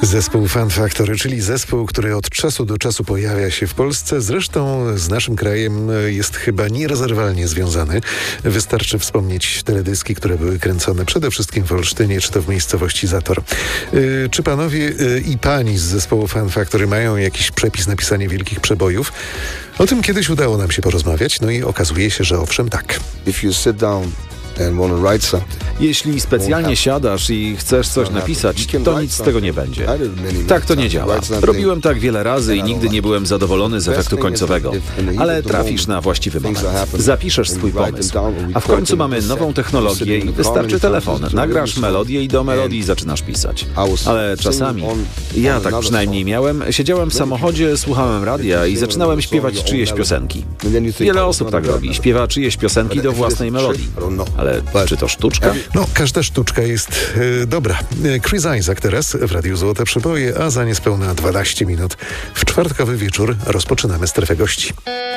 Zespół Fun Factory, czyli zespół, który od czasu do czasu pojawia się w Polsce, zresztą z naszym krajem jest chyba nierozerwalnie związany. Wystarczy wspomnieć teledyski, które były kręcone przede wszystkim w Olsztynie, czy to w miejscowości Zator. Czy panowie i pani z zespołu Fun Factory mają jakiś przepis na pisanie wielkich przebojów? O tym kiedyś udało nam się porozmawiać, no i okazuje się, że owszem tak. If you sit down and want to write something, jeśli specjalnie siadasz i chcesz coś napisać, to nic z tego nie będzie. Tak to nie działa. Robiłem tak wiele razy i nigdy nie byłem zadowolony z efektu końcowego. Ale trafisz na właściwy moment. Zapiszesz swój pomysł. A w końcu mamy nową technologię i wystarczy telefon. Nagrasz melodię i do melodii zaczynasz pisać. Ale czasami, ja tak przynajmniej miałem, siedziałem w samochodzie, słuchałem radia i zaczynałem śpiewać czyjeś piosenki. Wiele osób tak robi. Śpiewa czyjeś piosenki do własnej melodii. Ale czy to sztuczka? No, każda sztuczka jest dobra. Chris Isaak teraz w Radiu Złote Przeboje, a za niespełna 12 minut w czwartkowy wieczór rozpoczynamy Strefę Gości.